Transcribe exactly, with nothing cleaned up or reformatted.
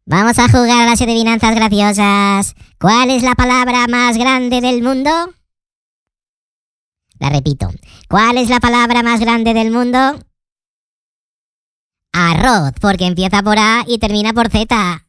Vamos a jugar a las adivinanzas graciosas. ¿Cuál es la palabra más grande del mundo? La repito. ¿Cuál es la palabra más grande del mundo? Arroz, porque empieza por A y termina por Z.